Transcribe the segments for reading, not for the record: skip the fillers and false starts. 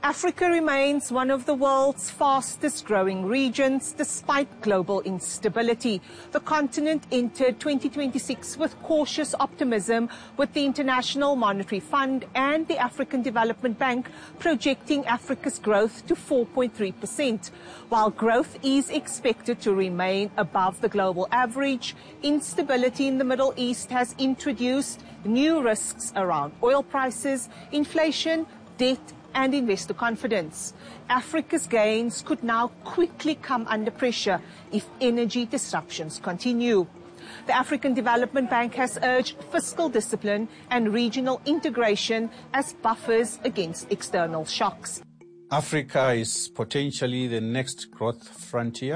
Africa remains one of the world's fastest growing regions despite global instability. The continent entered 2026 with cautious optimism, with the International Monetary Fund and the African Development Bank projecting Africa's growth to 4.3%. While growth is expected to remain above the global average, instability in the Middle East has introduced new risks around oil prices, inflation, debt, and investor confidence. Africa's gains could now quickly come under pressure if energy disruptions continue. The African Development Bank has urged fiscal discipline and regional integration as buffers against external shocks. Africa is potentially the next growth frontier.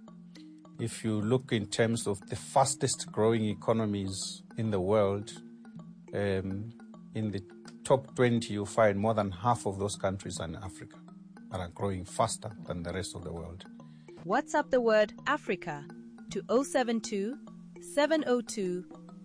If you look in terms of the fastest growing economies in the world, in the top 20, you find more than half of those countries are in Africa that are growing faster than the rest of the world. WhatsApp the word Africa to 072 702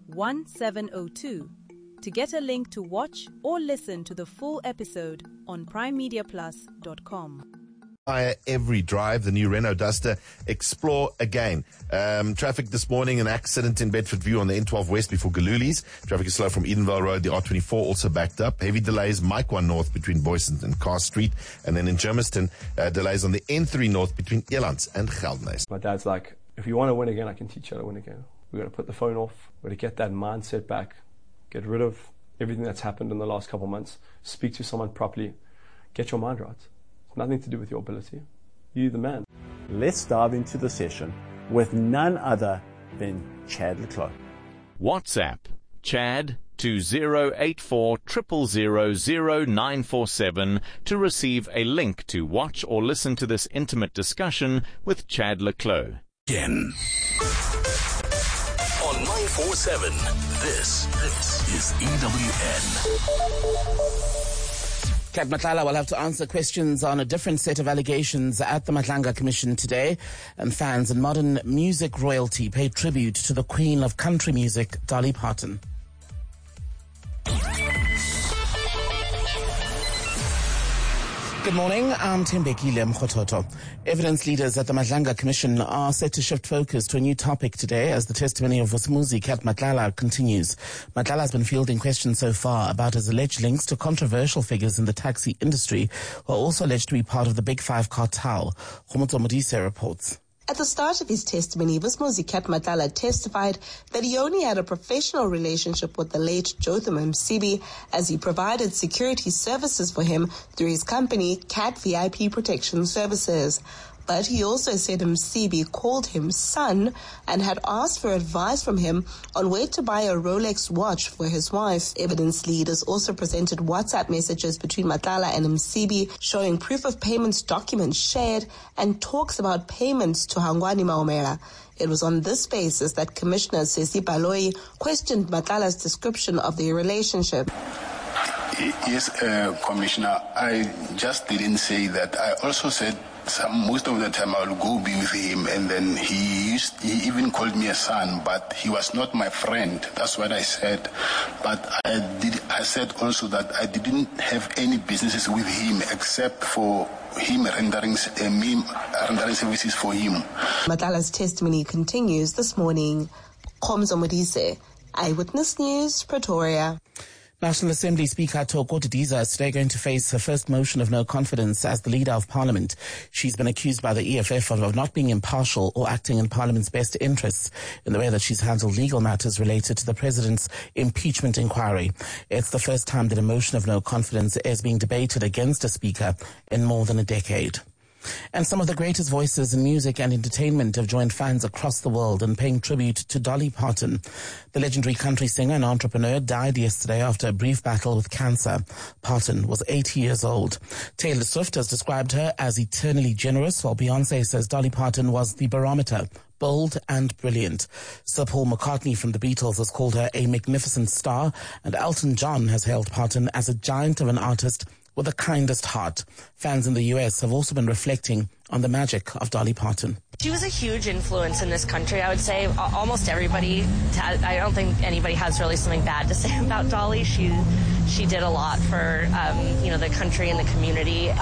1702 to get a link to watch or listen to the full episode on primemediaplus.com. Every drive, the new Renault Duster Explore again. Traffic this morning, an accident in Bedford View on the N12 West before Galuli's. Traffic is slow from Edenvale Road. The R24 also backed up. Heavy delays, Mike 1 North between Boyson and Carr Street. And then in Germiston, delays on the N3 North between Elands and Geldenhuys. My dad's like, if you want to win again, I can teach you how to win again. We've got to put the phone off. We've got to get that mindset back. Get rid of everything that's happened in the last couple of months. Speak to someone properly. Get your mind right. Nothing to do with your ability. You the man. Let's dive into the session with none other than Chad le Clos. WhatsApp Chad to 084 000 947 to receive a link to watch or listen to this intimate discussion with Chad le Clos. Again. On 947, this is EWN. Kat Matlala will have to answer questions on a different set of allegations at the Matlanga Commission today, and fans and modern music royalty pay tribute to the Queen of Country Music, Dolly Parton. Good morning, I'm Tembekile Mkhototo. Evidence leaders at the Matlanga Commission are set to shift focus to a new topic today as the testimony of Vusumuzi Kat Matlala continues. Matlala has been fielding questions so far about his alleged links to controversial figures in the taxi industry who are also alleged to be part of the Big Five cartel. Khomotso Modise reports. At the start of his testimony, Vusumuzi Kat Matlala testified that he only had a professional relationship with the late Jotham Msibi as he provided security services for him through his company, Cat VIP Protection Services. But he also said Msibi called him son and had asked for advice from him on where to buy a Rolex watch for his wife. Evidence leaders also presented WhatsApp messages between Matlala and Msibi showing proof of payments documents shared and talks about payments to Hangwani Maumela. It was on this basis that Commissioner Sesi Baloyi questioned Matlala's description of their relationship. Yes, Commissioner, I just didn't say that. I also said most of the time I will go be with him, and then he even called me a son, but he was not my friend. That's what I said. But I said also that I didn't have any businesses with him except for him rendering services for him. Matlala's testimony continues this morning. Khomotso Modise, Eyewitness News, Pretoria. National Assembly Speaker Thoko Didiza is today going to face her first motion of no confidence as the Leader of Parliament. She's been accused by the EFF of not being impartial or acting in Parliament's best interests in the way that she's handled legal matters related to the President's impeachment inquiry. It's the first time that a motion of no confidence is being debated against a Speaker in more than a decade. And some of the greatest voices in music and entertainment have joined fans across the world in paying tribute to Dolly Parton. The legendary country singer and entrepreneur died yesterday after a brief battle with cancer. Parton was 80 years old. Taylor Swift has described her as eternally generous, while Beyoncé says Dolly Parton was the barometer, bold and brilliant. Sir Paul McCartney from the Beatles has called her a magnificent star, and Elton John has hailed Parton as a giant of an artist with the kindest heart. Fans in the US have also been reflecting on the magic of Dolly Parton. She was a huge influence in this country, I would say. Almost everybody, I don't think anybody has really something bad to say about Dolly. She did a lot for, the country and the community.